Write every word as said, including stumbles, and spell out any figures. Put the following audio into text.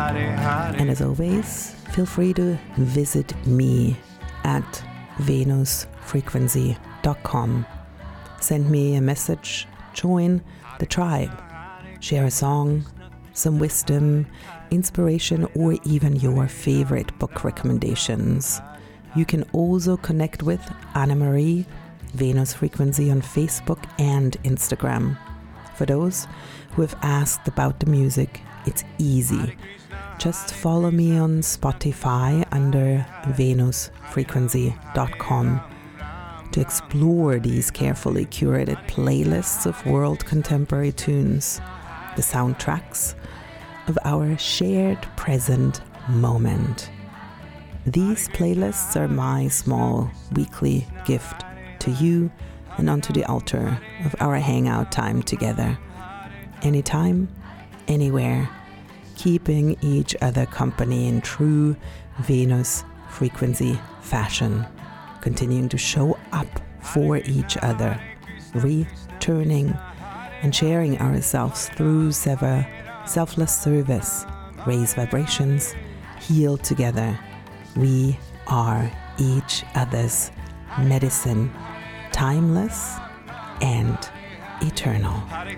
And as always, feel free to visit me at venus frequency dot com. Send me a message, join the tribe, share a song, some wisdom, inspiration, or even your favorite book recommendations. You can also connect with Anna Marie, Venus Frequency on Facebook and Instagram. For those who have asked about the music, it's easy. Just follow me on Spotify under venus frequency dot com to explore these carefully curated playlists of world contemporary tunes, the soundtracks of our shared present moment. These playlists are my small weekly gift to you and onto the altar of our hangout time together. Anytime, anywhere, keeping each other company in true Venus frequency fashion, continuing to show up for each other, returning and sharing ourselves through sever, selfless service, raise vibrations, heal together. We are each other's medicine, timeless and eternal.